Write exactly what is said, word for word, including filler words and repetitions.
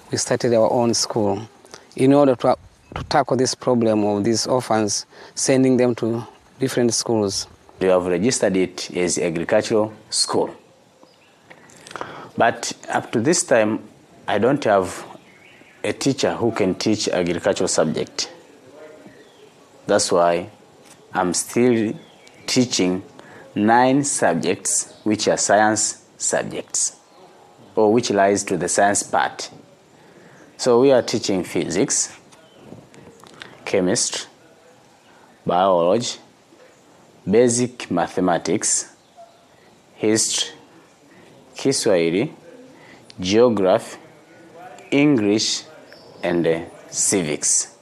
we started our own school in order to, to tackle this problem of these orphans, sending them to different schools. We have registered it as agricultural school. But up to this time, I don't have a teacher who can teach agricultural subject. That's why I'm still teaching nine subjects which are science subjects, or which lies to the science part. So we are teaching physics, chemistry, biology, basic mathematics, history, Kiswahili, geography, English, and uh, civics.